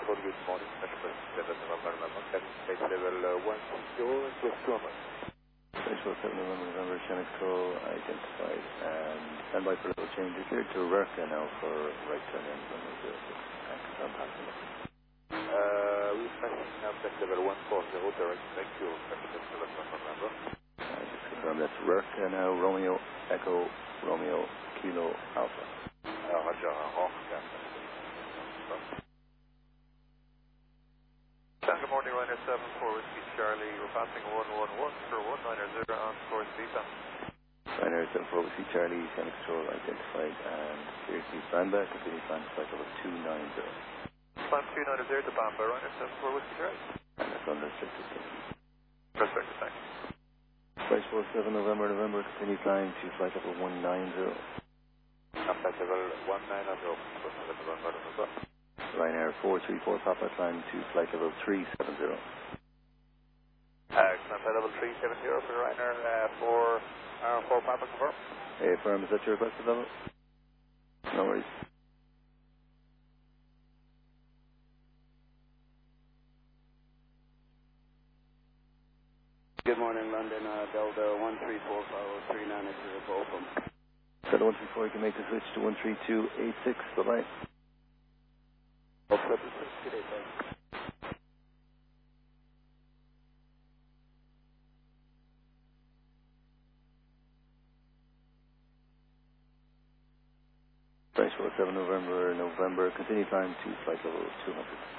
good morning, Special 7 November, flight level 10, close to Oman. Special 7 November, Shannon Crow identified and standby for level change. You're cleared to Rurka now for right turn in runway 06. I'm passing it. We're passing now flight level 140, direct back to Special 7 November. Just confirm that's Rurka now, Romeo, Echo, Romeo, Kilo, Alpha. Roger, Rurka. Good morning, Ryanair 74 Whiskey Charlie. We're passing 111 for 190 on course Vita. Ryanair 74 Whiskey Charlie, Shannon Control identified and cleared to Bamba, continue flight flight level 290. Climb 290 to Bamba, Ryanair 74 Whiskey Charlie. And that's unrestricted. Restricted, thanks. Flight 47 November, continue climb to flight level 190. Flight level 190, November. Ryanair 434 Papa climb to flight level 370. Climb flight level 370 for Ryanair 4 Papa, confirm. Hey, firm, is that your requested level? No worries. Good morning, London, Delta 134 Open. Delta 134, you can make the switch to 13286, bye-bye. Flight 47 November, continue climb to flight level 200.